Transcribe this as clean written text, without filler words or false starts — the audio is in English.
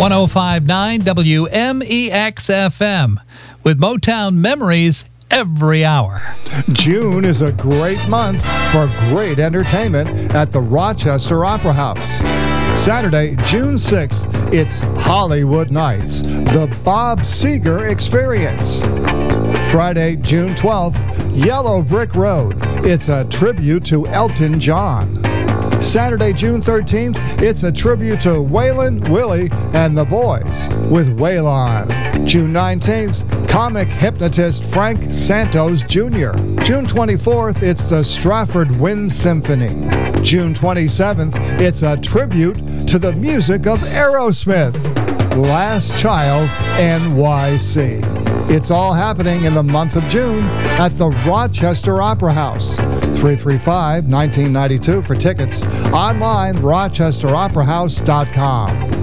105.9 WMEX-FM with Motown Memories every hour. June is a great month for great entertainment at the Rochester Opera House. Saturday, June 6th, it's Hollywood Nights, the Bob Seger Experience. Friday, June 12th, Yellow Brick Road. It's a tribute to Elton John. Saturday, June 13th, it's a tribute to Waylon, Willie, and the Boys with Waylon. June 19th, comic hypnotist Frank Santos Jr. June 24th, it's the Stratford Wind Symphony. June 27th, it's a tribute to the music of Aerosmith. Last Child, NYC. It's all happening in the month of June at the Rochester Opera House. 335-1992 for tickets. Online, rochesteroperahouse.com.